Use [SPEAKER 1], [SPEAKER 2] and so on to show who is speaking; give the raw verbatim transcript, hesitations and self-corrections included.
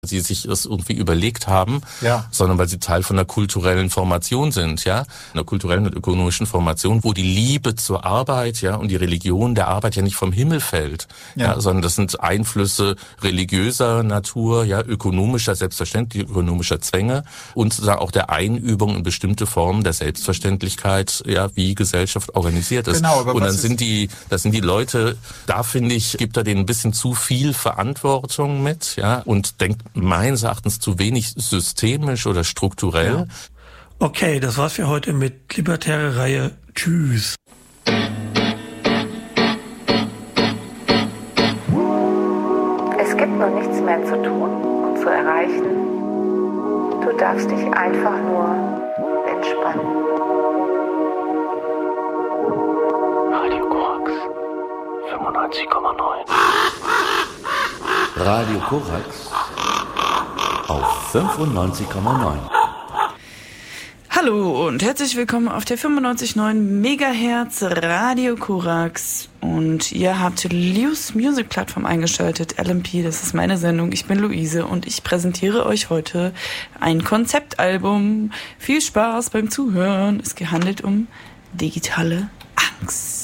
[SPEAKER 1] sie sich das irgendwie überlegt haben,
[SPEAKER 2] ja.
[SPEAKER 1] sondern weil sie Teil von einer kulturellen Formation sind, ja, einer kulturellen und ökonomischen Formation, wo die Liebe zur Arbeit, ja, und die Religion der Arbeit ja nicht vom Himmel fällt, ja, ja sondern das sind Einflüsse religiöser Natur, ja, ökonomischer, selbstverständlich ökonomischer Zwänge und sozusagen auch der Einübung in bestimmte Formen der Selbstverständlichkeit, ja, wie Gesellschaft organisiert ist.
[SPEAKER 2] Genau, aber
[SPEAKER 1] und dann
[SPEAKER 2] was
[SPEAKER 1] sind die, das sind die Leute, da finde ich, gibt er denen ein bisschen zu viel Verantwortung mit, ja, und denkt meines Erachtens zu wenig systemisch oder strukturell.
[SPEAKER 3] Ja. Okay, das war's für heute mit Libertäre Reihe. Tschüss.
[SPEAKER 4] Es gibt nun nichts mehr zu tun und zu erreichen. Du darfst dich einfach nur entspannen.
[SPEAKER 5] Radio Korax fünfundneunzig Komma neun.
[SPEAKER 6] Radio Korax auf fünfundneunzig Komma neun.
[SPEAKER 7] Hallo und herzlich willkommen auf der fünfundneunzig Komma neun Megahertz Radio Korax. Und ihr habt Lews Music Plattform eingeschaltet, L M P, das ist meine Sendung. Ich bin Luise und ich präsentiere euch heute ein Konzeptalbum. Viel Spaß beim Zuhören. Es handelt um digitale Angst.